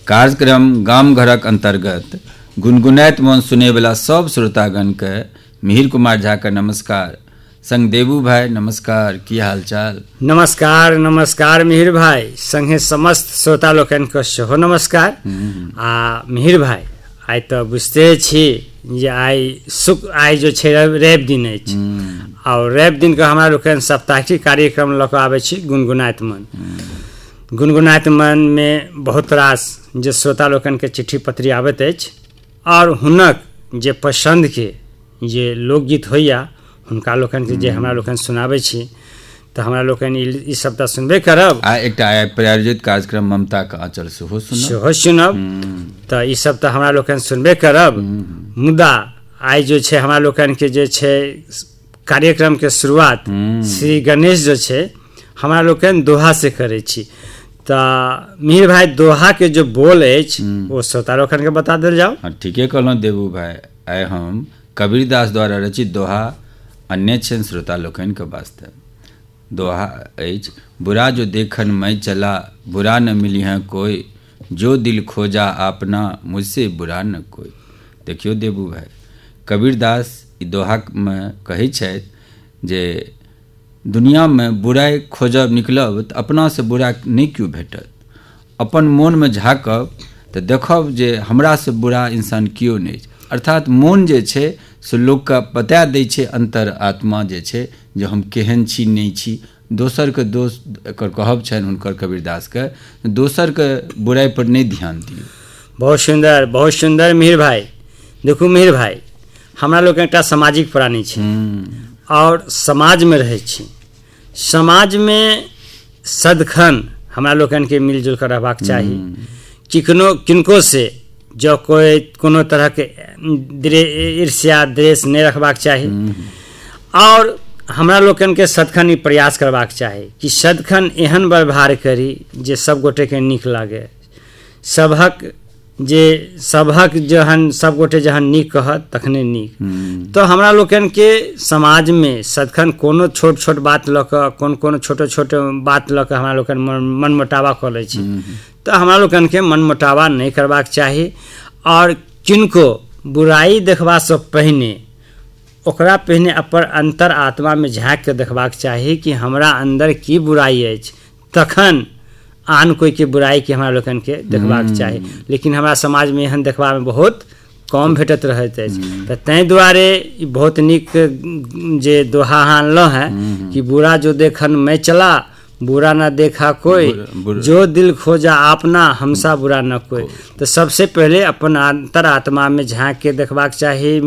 कार्यक्रम गाम घरक अंतर्गत गुनगुनाइत मन सुने वाला सब श्रोतागण के मिहिर कुमार झा का नमस्कार। संग देबू भाई नमस्कार, की हाल चाल? नमस्कार नमस्कार मिहिर भाई, संगे समस्त श्रोता लोकन के सेहो नमस्कार। मिहिर भाई आइ तो बुझते छी जे आइ जो छै रवि दिन अछि और रवि दिन के हमरा लोकन साप्ताहिक कार्यक्रम लऽ कऽ आबै छी गुनगुनाइत मन। गुनगुनाइत मन में बहुत रास जे श्रोता लोकन के चिट्ठी पत्री आबैत अछि और हुनक जे पसंद के जे लोकगीत होइया हुनका लोकन के जे हमरा लोकन सुनाबै छी तो हमरा लोकन ई सब तऽ सुनबे करब। एकटा प्रायोजित कार्यक्रम ममता का आंचल सेहो सुनब तो ई सब तऽ हमरा लोकन सुनबे करब। मुदा आइ जो छै हमरा लोकन के जे छै कार्यक्रम के शुरुआत श्री गणेश जो छै हमरा लोकन दोहा से करै छी। तऽ मिहिर भाई दोहा के जो बोल अछि वो श्रोता लोकन के बता देल जाओ। ठीके कहलहुँ देबू भाई, आइ हम कबीरदास द्वारा रचित दोहा अन्य छन श्रोता लोकन के वास्ते। दोहा अछि, बुरा जो देखन मैं चला बुरा न मिली है कोई, जो दिल खोजा आपना मुझसे बुरा न कोई। देखियो देबू भाई, कबीरदास ई दोहा में कहै छथि जे दुनिया में बुराई खोजब निकलब तऽ अपना से बुरा नहीं क्यों भेटत। अपन मोन में झाँकब तऽ देखब जे हमरा से बुरा इंसान क्यों नहीं। अर्थात मोन जे छै से लोक के बता दै छै, अंतर आत्मा जे छै जे हम केहन छी नहीं छी। दोसर के दोष एकर कहब छनि हुनकर कबीरदास के, दोसर के बुराई पर नहीं ध्यान दियौ। बहुत सुंदर मिहिर भाई। देखू मिहिर भाई, हमरा लोग एकटा सामाजिक प्राणी छी और समाज में रहै छी। समाज में सदखन हमरा लोगन के मिलजुल कर रहबाक चाही। किनको से जो कोई कोनो तरह के ईर्ष्या द्वेष नहीं रखबाक चाही और हमरा लोगन के सदखन ई प्रयास करबाक चाही कि सदखन एहन व्यवहार करी जे सब गोटे के नीक लागे। सबहक जहन सब गोटे जहन नीक कहत तखने नीक। तो हमरा लोगन के समाज में सदखन कोनो छोट छोट बात लऽ कऽ कोनो छोट बात लऽ कऽ हमरा लोगन मन मोटावा कऽ लै छी। तो हमरा लोगन के मन मोटावा नहीं करबाक चाही और किनको बुराई देखबा से पहिने ओकरा पहिने अपन अंतर आत्मा में झाँक के देखबाक चाही कि हमरा अंदर की बुराई अछि, तखन आन कोई के बुराई के हमरा लोगन के देखबाक चाही। लेकिन हमरा समाज में एहन देखबा में बहुत कम भेटत रहैत अछि। तऽ ताहि दुआरे ई बहुत नीक जे दोहा आनलहुँ हैं कि बुरा जो देखन मैं चला बुरा ना देखा कोई, जो दिल खोजा आपना हमसा बुरा न कोई। तो सबसे पहले अपन अंतर आत्मा में झाँक के देखबाक चाही।